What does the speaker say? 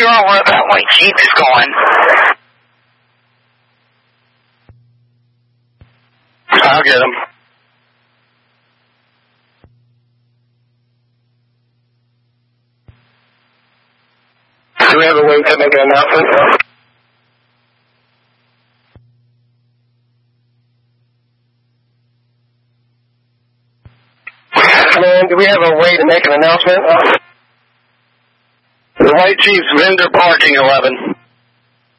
sure where that white Jeep is going. I'll get him. Do we have a way to make an announcement? Man, do we have a way to make an announcement? The white Jeep's vendor parking 11.